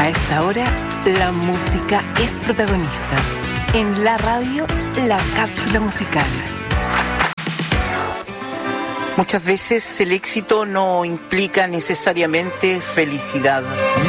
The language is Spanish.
esta hora, la música es protagonista. En la radio, la cápsula musical. Muchas veces el éxito no implica necesariamente felicidad.